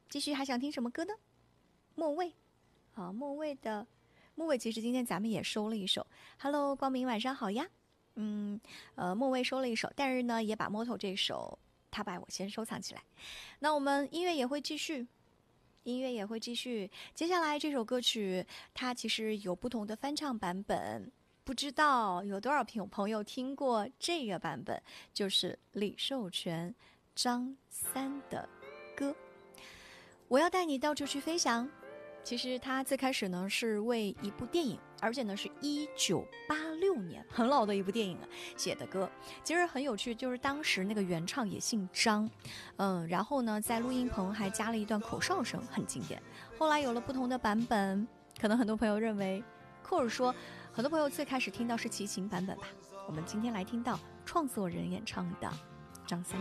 继续还想听什么歌呢？莫蔚，好，莫蔚其实今天咱们也收了一首 Hello 光明晚上好呀。莫蔚收了一首，但是呢也把 Moto 这首他把我先收藏起来。那我们音乐也会继续，接下来这首歌曲它其实有不同的翻唱版本，不知道有多少朋友听过这个版本，就是李寿全张三的歌。我要带你到处去飞翔。其实他最开始呢是为一部电影，而且呢是1986年很老的一部电影写的歌。其实很有趣，就是当时那个原唱也姓张，然后呢在录音棚还加了一段口哨声，很经典。后来有了不同的版本，可能很多朋友认为，或者说很多朋友最开始听到是齐秦版本吧。我们今天来听到创作人演唱的张三。